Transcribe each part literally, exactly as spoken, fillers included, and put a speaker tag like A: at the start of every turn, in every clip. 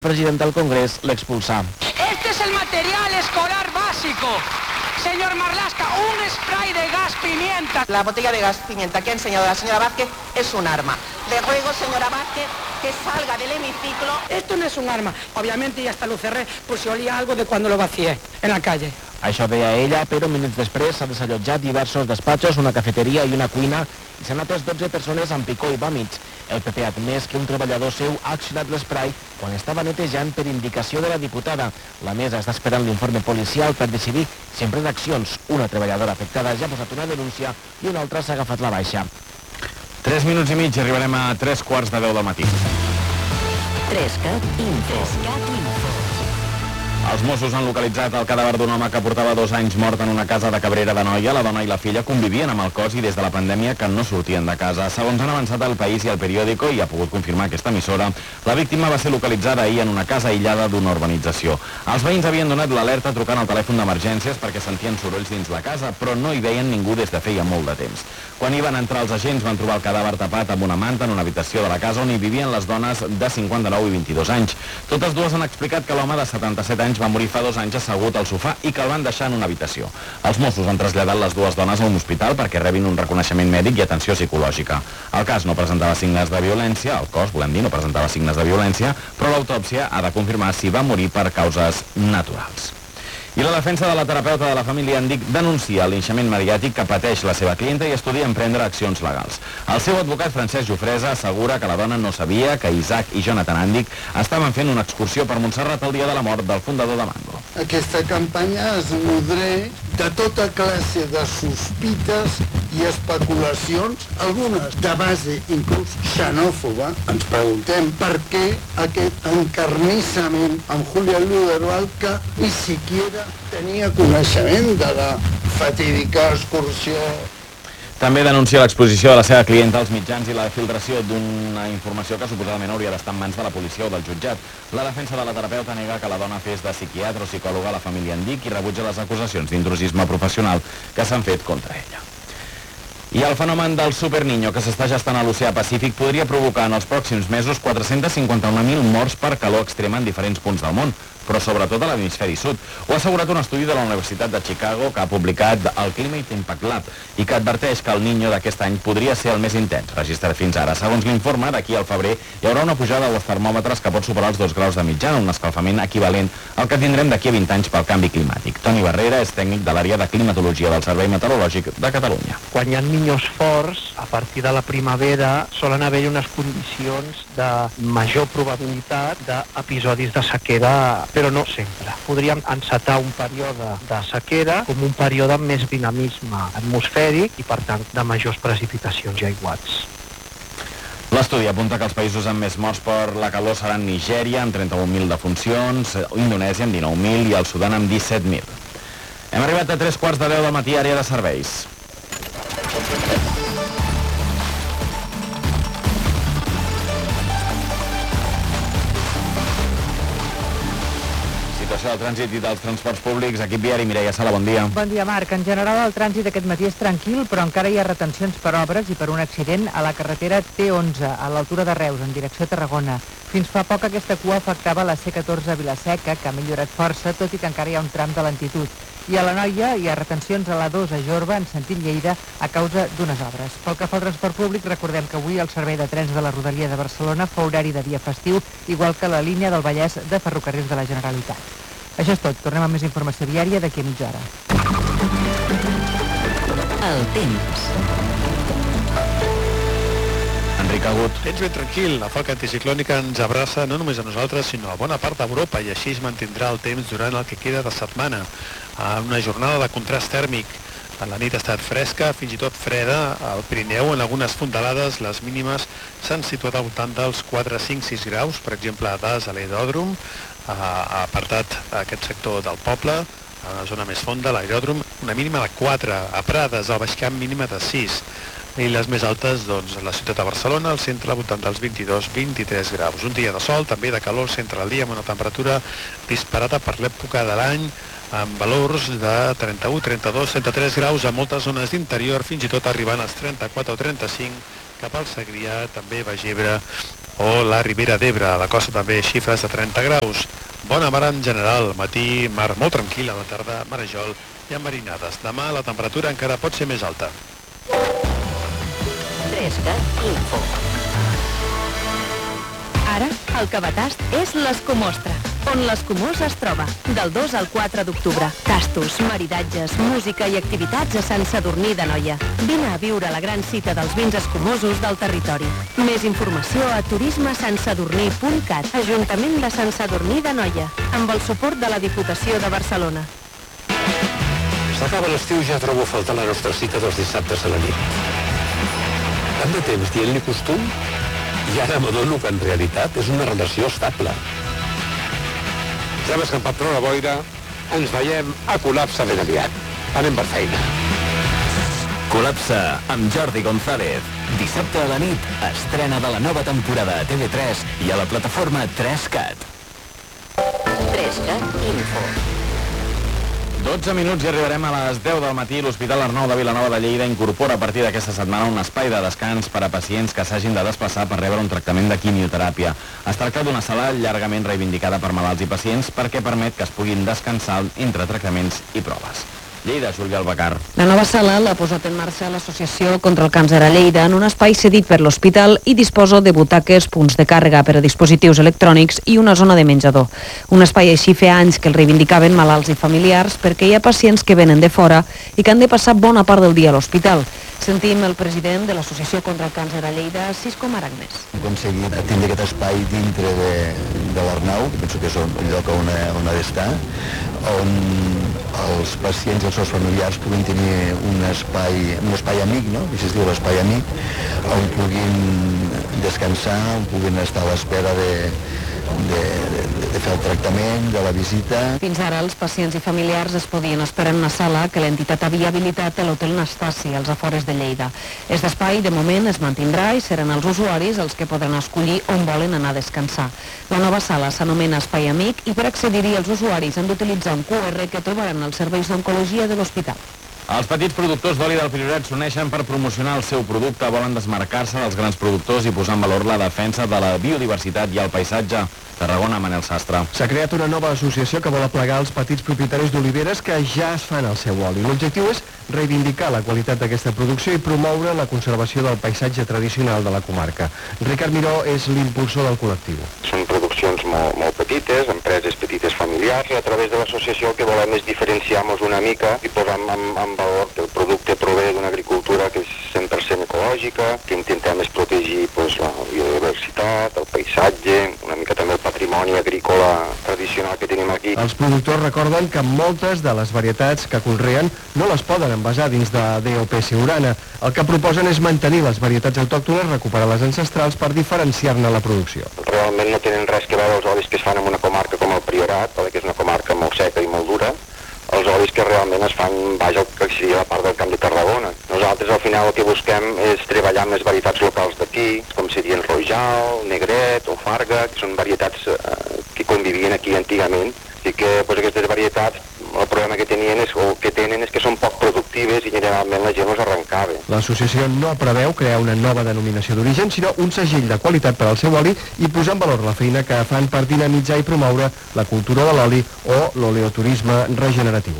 A: president del Congrés l'expulsà.
B: Este es el material escolar básico. Señor Marlaska, un spray de gas pimienta.
C: La botella de gas pimienta que ha enseñado la señora Vázquez es un arma. Le ruego, señora Vázquez, que salga del hemiciclo.
B: Esto no es un arma. Obviamente ya hasta lo cerré por si olía algo de cuando lo vacié en la calle.
A: Això deia ella, però minuts després s'ha desallotjat diversos despatxos, una cafeteria i una cuina i s'han atès dotze persones amb picor i vòmits. El P P ha admès que un treballador seu ha accionat l'esprai quan estava netejant per indicació de la diputada. La mesa està esperant l'informe policial per decidir si emprèn accions. Una treballadora afectada ja ha posat una denúncia i una altra s'ha agafat la baixa.
D: Tres minuts i mig i arribarem a tres quarts de deu del matí.
E: Trescat Info.
D: Els Mossos han localitzat el cadàver d'un home que portava dos anys mort en una casa de Cabrera d'Anoia. La dona i la filla convivien amb el cos i des de la pandèmia que no sortien de casa. Segons han avançat El País i El Periódico, i ha pogut confirmar aquesta emissora, la víctima va ser localitzada ahir en una casa aïllada d'una urbanització. Els veïns havien donat l'alerta trucant al telèfon d'emergències perquè sentien sorolls dins la casa, però no hi veien ningú des de feia molt de temps. Quan hi van entrar els agents van trobar el cadàver tapat amb una manta en una habitació de la casa on hi vivien les dones de cinquanta-nou i vint-i-dos anys. Totes dues han explicat que l'home de setanta-set anys va morir fa dos anys assegut al sofà i que el van deixar en una habitació. Els Mossos han traslladat les dues dones a un hospital perquè rebin un reconeixement mèdic i atenció psicològica. El cas no presentava signes de violència, el cos, volem dir, no presentava signes de violència, però l'autòpsia ha de confirmar si va morir per causes naturals. I la defensa de la terapeuta de la família Andic denuncia el linxament mediàtic que pateix la seva clienta i estudia emprendre accions legals. El seu advocat Francesc Jofresa assegura que la dona no sabia que Isaac i Jonathan Andic estaven fent una excursió per Montserrat el dia de la mort del fundador de Mango.
F: Aquesta campanya es nodreix de tota classe de sospites i especulacions, algunes de base inclús xenòfoba. Ens preguntem per què aquest encarnissament amb Julián Luderval, que ni siquiera tenia coneixement de la fatídica excursió.
D: També denuncia l'exposició de la seva clienta als mitjans i la filtració d'una informació que suposadament hauria d'estar en mans de la policia o del jutjat. La defensa de la terapeuta nega que la dona fes de psiquiatre o psicòloga a la família Andic i rebutja les acusacions d'intrusisme professional que s'han fet contra ella. I el fenomen del superniño que s'està gestant a l'oceà Pacífic podria provocar en els pròxims mesos quatre-cents cinquanta-un mil morts per calor extrema en diferents punts del món, però sobretot a l'hemisferi sud. Ho ha assegurat un estudi de la Universitat de Chicago que ha publicat el Climate Impact Lab i que adverteix que el Niño d'aquest any podria ser el més intens registrat fins ara. Segons l'informe, d'aquí al febrer hi haurà una pujada dels termòmetres que pot superar els dos graus de mitjana, un escalfament equivalent al que tindrem d'aquí a vint anys pel canvi climàtic. Toni Barrera és tècnic de l'àrea de climatologia del Servei Meteorològic de Catalunya.
G: Quan hi ha niños forts, a partir de la primavera solen haver-hi unes condicions de major probabilitat d'episodis de sequera, però no sempre. Podríem encetar un període de sequera com un període amb més dinamisme atmosfèric i, per tant, de majors precipitacions i aiguats.
D: L'estudi apunta que els països amb més morts per la calor seran Nigèria, amb trenta-un mil defuncions, Indonèsia, amb dinou mil, i el Sudan, amb disset mil. Hem arribat a tres quarts de deu del matí, àrea de serveis. Situació del trànsit i dels transports públics. Equip viari, Mireia Sala, bon dia.
H: Bon dia, Marc. En general, el trànsit aquest matí és tranquil, però encara hi ha retencions per obres i per un accident a la carretera T onze, a l'altura de Reus, en direcció a Tarragona. Fins fa poc aquesta cua afectava la C catorze a Vilaseca, que ha millorat força, tot i que encara hi ha un tram de lentitud. I a l'Anoia hi ha retencions a la dos a Jorba, en sentit Lleida, a causa d'unes obres. Pel que fa al transport públic, recordem que avui el servei de trens de la Rodalia de Barcelona fa horari de dia festiu, igual que la línia del Vallès de Ferrocarrils de la Generalitat. Això és tot. Tornem amb més informació viària d'aquí a mitja hora.
E: El temps.
D: Enric Agut.
I: Temps ben tranquil. La falca anticiclònica ens abraça no només a nosaltres, sinó a bona part d'Europa, i així es mantindrà el temps durant el que queda de setmana. Una jornada de contrast tèrmic. La nit ha estat fresca, fins i tot freda. Al Pirineu, en algunes fondalades, les mínimes s'han situat al voltant dels quatre, cinc, sis graus, per exemple, a Das, a l'aeròdrom, ha apartat aquest sector del poble, a la zona més fonda, l'aeròdrom, una mínima de quatre, a Prades, al Baix Camp, mínima de sis, i les més altes, doncs, a la ciutat de Barcelona, al centre, al voltant dels vint-i-dos a vint-i-tres graus. Un dia de sol, també de calor al centre del dia, amb una temperatura disparada per l'època de l'any, amb valors de trenta-u, trenta-dos, trenta-tres graus a moltes zones d'interior, fins i tot arribant als trenta-quatre o trenta-cinc cap al Segrià, també Bagebre o la Ribera d'Ebre. A la costa també xifres de trenta graus. Bona mar en general, matí mar molt tranquil, a la tarda marejol i enmarinades. Demà la temperatura encara pot ser més alta.
E: Trescat Info.
J: Ara, el Cabatast és l'Escumostra, on l'Escumós es troba, del dos al quatre d'octubre. Tastos, maridatges, música i activitats a Sant Sadurní d'Anoia. Vine a viure la gran cita dels vins escumosos del territori. Més informació a turisme sant sadurní punt cat, Ajuntament de Sant Sadurní d'Anoia, amb el suport de la Diputació de Barcelona.
K: S'acaba l'estiu i ja trobo a faltar la nostra cita dels dissabtes a la nit. Tant de temps dient-li costum, i ara m'adono que en realitat és una relació estable. Ja m'ha escampat prou la boira, ens veiem a Col·lapse ben aviat. Anem per feina.
L: Col·lapse amb Jordi González. Dissabte a la nit, estrena de la nova temporada a T V tres i a la plataforma tres cat.
E: Trescat Info.
D: dotze minuts i arribarem a les deu del matí. L'Hospital Arnau de Vilanova de Lleida incorpora a partir d'aquesta setmana un espai de descans per a pacients que s'hagin de desplaçar per rebre un tractament de quimioteràpia. Es tracta d'una sala llargament reivindicada per malalts i pacients perquè permet que es puguin descansar entre tractaments i proves. Lleida, Júlia Albacar.
M: La nova sala l'ha posat en marxa l'Associació contra el Càncer a Lleida en un espai cedit per l'hospital i disposa de butaques, punts de càrrega per a dispositius electrònics i una zona de menjador. Un espai així fa anys que el reivindicaven malalts i familiars perquè hi ha pacients que venen de fora i que han de passar bona part del dia a l'hospital. Sentim el president de l'Associació contra el Càncer a Lleida, Cisco Maragnes.
N: Hem aconseguit tindre aquest espai dintre de, de l'Arnau, que penso que és un lloc on, on ha d'estar, on els pacients i els seus familiars puguin tenir un espai, un espai amic, no? Així es diu l'espai amic, on puguin descansar, on puguin estar a l'espera de, de, de, de fer el tractament, de la visita.
M: Fins ara els pacients i familiars es podien esperar en una sala que l'entitat havia habilitat a l'Hotel Nastasi, als afores de Lleida. Aquest espai, de moment, es mantindrà i seran els usuaris els que podran escollir on volen anar a descansar. La nova sala s'anomena Espai Amic i per accedir-hi els usuaris han d'utilitzar un Q R que trobaran als serveis d'oncologia de l'hospital.
D: Els petits productors d'oli del Priorat s'uneixen per promocionar el seu producte, volen desmarcar-se dels grans productors i posar en valor la defensa de la biodiversitat i el paisatge. Tarragona, Manel Sastre.
O: S'ha creat una nova associació que vol aplegar els petits propietaris d'oliveres que ja es fan el seu oli. L'objectiu és reivindicar la qualitat d'aquesta producció i promoure la conservació del paisatge tradicional de la comarca. Ricard Miró és l'impulsor del col·lectiu.
P: Són produccions molt, molt petites, empreses petites familiars, i a través de l'associació el que volem és diferenciar-nos una mica i posar en, en valor que el producte prové d'una agricultura que és cent per cent ecològica, que intentem és protegir pues, la biodiversitat, el paisatge, una mica també el patrimoni agrícola tradicional que tenim aquí.
O: Els productors recorden que moltes de les varietats que conreen no les poden envasar dins de D O P Siurana. El que proposen és mantenir les varietats autòctones, recuperar les ancestrals per diferenciar-ne la producció.
P: Realment no tenen res que veure els olis que es fan en una comarca com el Priorat, perquè és una comarca molt seca i molt dura, els olis que realment es fan baix al que seria la part del Camp de Tarragona. Nosaltres al final el que busquem és treballar amb les varietats locals d'aquí, com serien Rojal, Negret o Farga, que són varietats eh, que convivien aquí antigament, i que pues, aquestes varietats el problema que tenien és, o que tenen és que són poc productives i generalment la gent les arrencava.
O: L'associació no preveu crear una nova denominació d'origen, sinó un segell de qualitat per al seu oli i posar en valor la feina que fan per dinamitzar i promoure la cultura de l'oli o l'oleoturisme regeneratiu.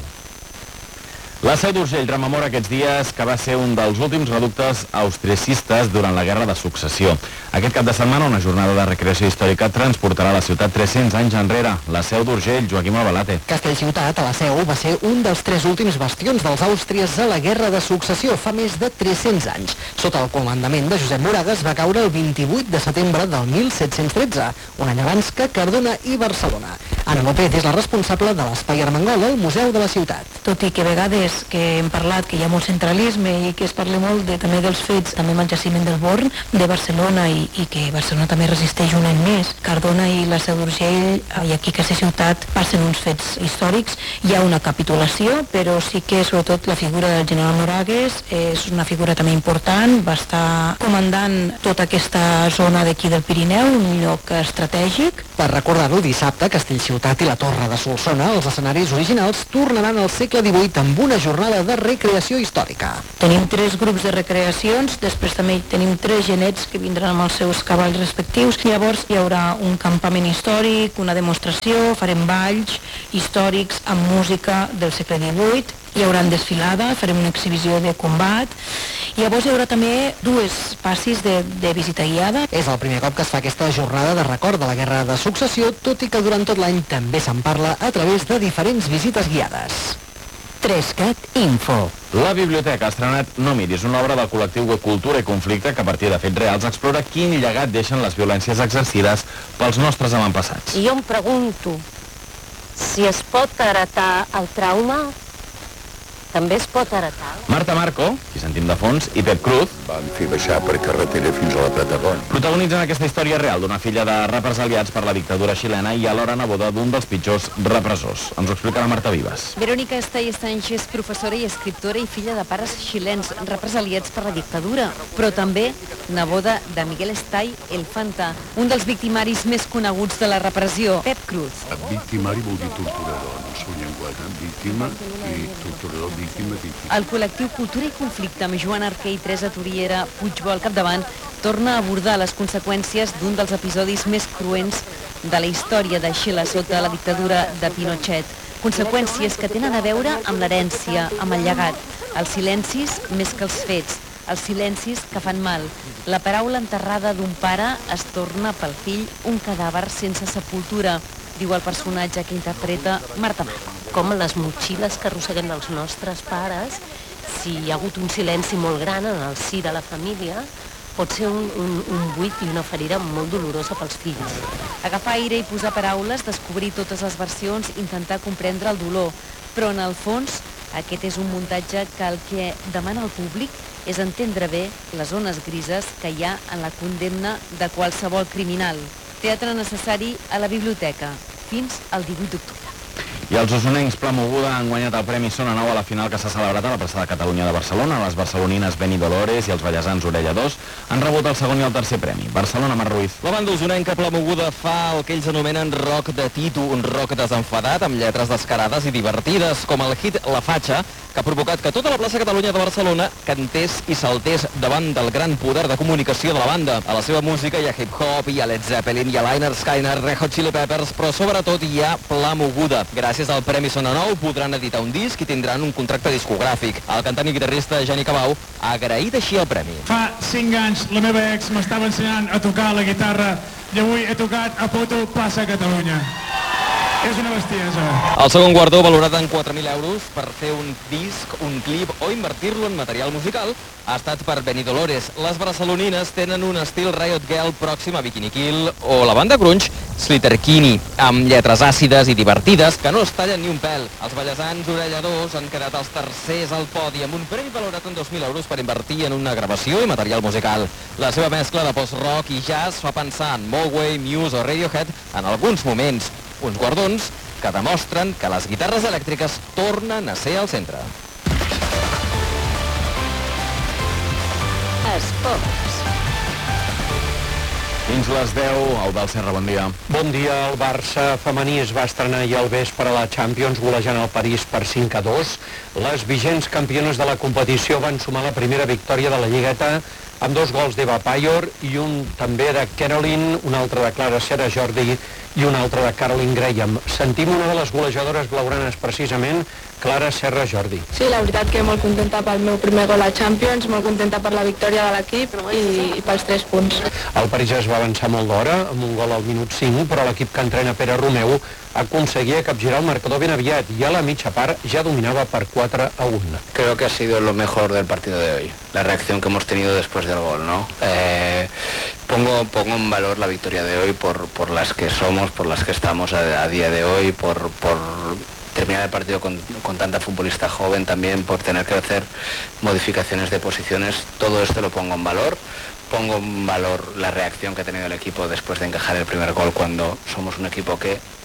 D: La Seu d'Urgell rememora aquests dies que va ser un dels últims reductes austriacistes durant la Guerra de Successió. Aquest cap de setmana una jornada de recreació històrica transportarà la ciutat tres-cents anys enrere. La Seu d'Urgell, Joaquim Albalate.
Q: Castellciutat, a la Seu, va ser un dels tres últims bastions dels àustries a la Guerra de Successió fa més de tres-cents anys. Sota el comandament de Josep Moragues va caure el vint-i-vuit de setembre del mil set-cents tretze, un any abans que Cardona i Barcelona. Anna López és la responsable de l'Espai Armengol al Museu de la Ciutat.
R: Tot i que a vegades que hem parlat que hi ha molt centralisme i que es parla molt de, també dels fets, també amb el jaciment del Born, de Barcelona i, i que Barcelona també resisteix un any més. Cardona i la Seu d'Urgell i aquí aquesta ciutat passen uns fets històrics. Hi ha una capitulació, però sí que sobretot la figura del general Moragues és una figura també important, va estar comandant tota aquesta zona d'aquí del Pirineu, un lloc estratègic.
Q: Per recordar-ho, dissabte Castellciutat Ciutat i la Torre de Solsona, els escenaris originals tornaran al segle divuit amb una jornada de recreació històrica.
R: Tenim tres grups de recreacions, després també tenim tres genets que vindran amb els seus cavalls respectius. Llavors hi haurà un campament històric, una demostració, farem balls històrics amb música del segle divuit, hi haurà desfilada, farem una exhibició de combat. Llavors hi haurà també dues passis de, de visita guiada.
Q: És el primer cop que es fa aquesta jornada de record de la Guerra de Successió, tot i que durant tot l'any també se'n parla a través de diferents visites guiades.
E: Trescat Info.
D: La Biblioteca ha estrenat No miris, una obra del col·lectiu Cultura i Conflicte que a partir de fets reals explora quin llegat deixen les violències exercides pels nostres avantpassats.
S: I jo em pregunto si es pot heretar el trauma. També es pot heretar.
D: Marta Marco, qui sentim de fons, i Pep Cruz
T: van fer baixar per carretera fins a la plataforma.
D: Protagonitzen aquesta història real d'una filla de represaliats per la dictadura xilena i alhora neboda d'un dels pitjors repressors. Ens ho explica la Marta Vives.
U: Verónica Estay Sánchez, professora i escriptora i filla de pares xilens represaliats per la dictadura, però també neboda de Miguel Estay el Fanta, un dels victimaris més coneguts de la repressió. Pep Cruz.
T: Victimari vol dir torturador, no sou llenguat, víctima i torturador.
U: El col·lectiu Cultura i Conflicte amb Joan Arquer i Teresa Turiera Puigbo al capdavant torna a abordar les conseqüències d'un dels episodis més cruents de la història de Xile sota la dictadura de Pinochet. Conseqüències que tenen a veure amb l'herència, amb el llegat, els silencis més que els fets, els silencis que fan mal. La paraula enterrada d'un pare es torna pel fill un cadàver sense sepultura, diu el personatge que interpreta Marta Marco.
S: Com les motxilles que arrosseguen els nostres pares, si hi ha hagut un silenci molt gran en el si de la família, pot ser un, un, un buit i una ferida molt dolorosa pels fills.
U: Agafar aire i posar paraules, descobrir totes les versions, intentar comprendre el dolor. Però en el fons, aquest és un muntatge que el que demana el públic és entendre bé les zones grises que hi ha en la condemna de qualsevol criminal. Teatre necessari a la biblioteca, fins al divuit d'octubre.
D: I els osonencs Pla Moguda han guanyat el Premi Sona Nou a la final que s'ha celebrat a la plaça de Catalunya de Barcelona. Les barcelonines Beni Dolores i els vallesans Orella dos han rebut el segon i el tercer premi. Barcelona, Mar Ruiz.
V: La banda osonenca Pla Moguda fa el que ells anomenen rock de Tito, un rock desenfadat amb lletres descarades i divertides, com el hit La Fatxa, que ha provocat que tota la plaça Catalunya de Barcelona cantés i saltés davant del gran poder de comunicació de la banda. A la seva música hi ha hip-hop, hi ha Led Zeppelin, hi ha Lynyrd Skynyrd, Red Hot Chili Peppers, però sobretot hi ha Pla Moguda. Gràcies al Premi Sona Nou podran editar un disc i tindran un contracte discogràfic. El cantant i guitarrista Jani Cabau ha agraït així el premi.
W: Fa cinc anys la meva ex m'estava ensenyant a tocar la guitarra i avui he tocat a Poto plaça Catalunya. És una bestiesa.
V: El segon guardó, valorat en quatre mil euros per fer un disc, un clip o invertir-lo en material musical, ha estat per Beni Dolores. Les barcelonines tenen un estil Riot Girl pròxim a Bikini Kill o la banda grunge Sleater-Kinney, amb lletres àcides i divertides que no es tallen ni un pèl. Els vallesans Orella dos han quedat els tercers al podi amb un premi valorat en dos mil euros per invertir en una gravació i material musical. La seva mescla de post-rock i jazz fa pensar en Mogwai, Muse o Radiohead en alguns moments. Uns guardons que demostren que les guitarres elèctriques tornen a ser al centre.
E: Esports.
D: Fins les deu, el del Serra, bon dia.
X: Bon dia, el Barça femení es va estrenar ahir al vespre a la Champions golejant el París per cinc a dos. Les vigents campiones de la competició van sumar la primera victòria de la Lligueta amb dos gols d'Eva Payor i un també de Caroline, un altre de Clara Serra Jordi i un altre de Caroline Graham. Sentim una de les golejadores blaugranes precisament, Clara Serra Jordi.
Y: Sí, la veritat que molt contenta pel meu primer gol a Champions, molt contenta per la victòria de l'equip i, i pels tres punts.
X: El París es va avançar molt d'hora, amb un gol al minut cinc, però l'equip que entrena Pere Romeu aconseguia capgirar el marcador ben aviat i a la mitja part ja dominava per quatre a un.
Z: Creo que ha sido lo mejor del partido de hoy, la reacción que hemos tenido después del gol, ¿no? Eh, pongo, pongo en valor la victoria de hoy por, por las que somos, por las que estamos a, a día de hoy, por, por terminar el partido con, con tanta futbolista joven también, por tener que hacer modificaciones de posiciones. Todo esto lo pongo en valor. Pongo en valor la reacción que ha tenido el equipo después de encajar el primer gol cuando somos un equipo que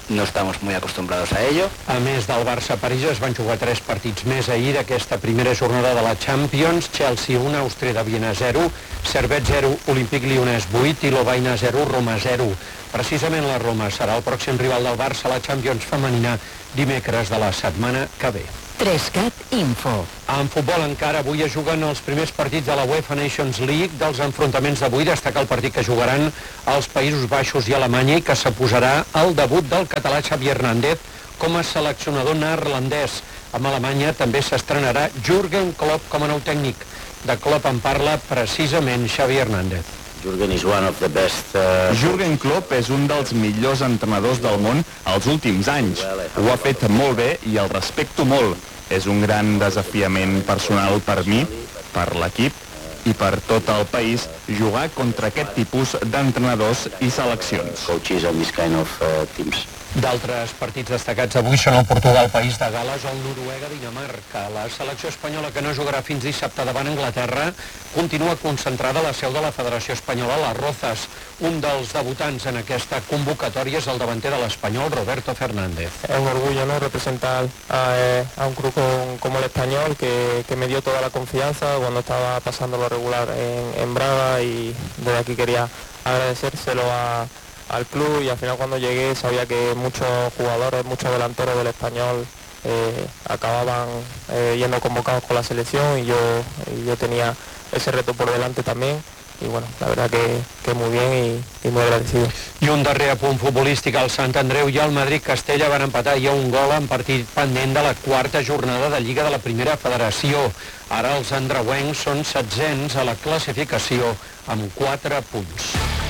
Z: no estamos muy acostumbrados a ello.
X: A més del Barça-París es van jugar tres partits més ahir d'aquesta primera jornada de la Champions. Chelsea un, Àustria de Viena zero, Servette zero, Olympique Lyonnais vuit i Lovaina zero, Roma zero. Precisament la Roma serà el pròxim rival del Barça a la Champions femenina dimecres de la setmana que ve.
E: Trescat Info.
X: En futbol encara avui es juguen els primers partits de la UEFA Nations League. Dels enfrontaments d'avui destaca el partit que jugaran els Països Baixos i Alemanya i que s'aposarà el debut del català Xavi Hernández com a seleccionador neerlandès. Amb Alemanya també s'estrenarà Jürgen Klopp com a nou tècnic. De Klopp en parla precisament Xavi Hernández.
A: Jürgen is one of the best. Uh... Jürgen Klopp és un dels millors entrenadors del món els últims anys. Ho ha fet molt bé i el respecto molt. És un gran desafiament personal per mi, per l'equip i per tot el país jugar contra aquest tipus d'entrenadors i seleccions. Coaches on this kind of uh, teams.
X: D'altres partits destacats avui són el Portugal, País de Gales, o el Noruega, Dinamarca. La selecció espanyola, que no jugarà fins dissabte davant Anglaterra, continua concentrada a la seu de la Federació Espanyola, a les Rozas. Un dels debutants en aquesta convocatòria és el davanter de l'Espanyol, Roberto Fernández.
B: Es un orgullo, ¿no?, representar a, a un club con, como el Español, que, que me dio toda la confianza cuando estaba pasando lo regular en, en Braga, y desde aquí quería agradecérselo a al club, y al final cuando llegué sabía que muchos jugadores, muchos delanteros del Español eh, acababan eh, yendo convocados con la selección, y yo, y yo tenía ese reto por delante también, y bueno, la verdad que, que muy bien y, y muy agradecido.
X: I un darrer apunt futbolístic, el Sant Andreu i el Madrid-Castella van empatar ja un gol en partit pendent de la quarta jornada de Lliga de la Primera Federació. Ara els andreuencs són setzents a la classificació amb quatre punts.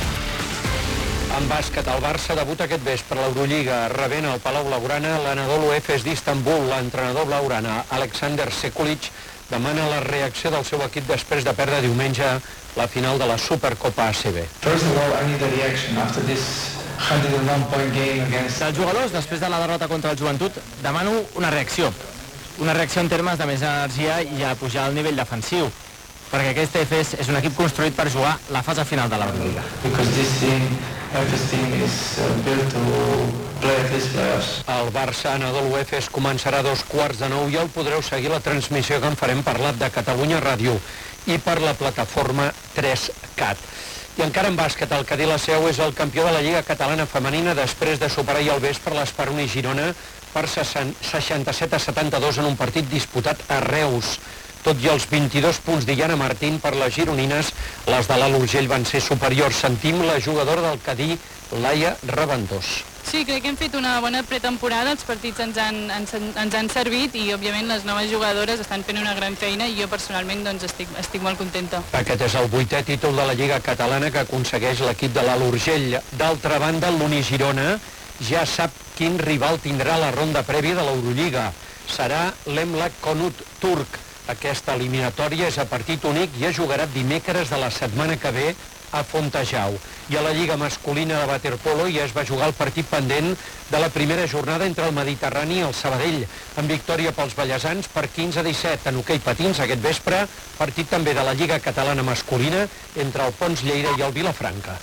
X: En bàsquet, el Barça debuta aquest vespre a l'Eurolliga, rebent al Palau Blaugrana l'Anadolu Efes d'Istanbul. L'entrenador blaugrana, Alexander Sekulic, demana la reacció del seu equip després de perdre diumenge la final de la Supercopa A C B.
C: First of all, I need a reaction after this one hundred one point game against...
F: Dels jugadors, després de la derrota contra el Joventut, demano una reacció. Una reacció en termes de més energia i a pujar al nivell defensiu, perquè aquest Efes és un equip construït per jugar la fase final de l'Eurolliga.
C: Because this team, Efes team is built to play at these playoffs.
X: El Barça Anadolu Efes començarà a dos quarts de nou i el podreu seguir la transmissió que en farem per l'app de Catalunya Ràdio i per la plataforma tres cat. I encara en bàsquet, el Cadí la Seu és el campió de la Lliga Catalana Femenina després de superar ahir al vespre l'Esperoni Girona per seixanta-set a setanta-dos en un partit disputat a Reus. Tot i els vint-i-dos punts d'Iana Martín per les gironines, les de l'Alt Urgell van ser superiors. Sentim la jugadora del Cadí, Laia Raventós.
G: Sí, crec que hem fet una bona pretemporada, els partits ens han, ens, ens han servit i, òbviament, les noves jugadores estan fent una gran feina i jo, personalment, doncs, estic, estic molt contenta.
X: Aquest és el vuitè títol de la Lliga Catalana que aconsegueix l'equip de l'Alt Urgell. D'altra banda, l'Uni Girona ja sap quin rival tindrà la ronda prèvia de l'Eurolliga. Serà l'Emlak Konut turc. Aquesta eliminatòria és a partit únic i es jugarà dimecres de la setmana que ve a Fontejau. I a la Lliga Masculina de Waterpolo ja es va jugar el partit pendent de la primera jornada entre el Mediterrani i el Sabadell, amb victòria pels ballesans per quinze a disset. En hoquei patins aquest vespre, partit també de la Lliga Catalana Masculina entre el Pons Lleida i el Vilafranca.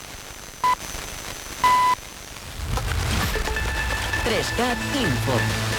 E: Trescat Info.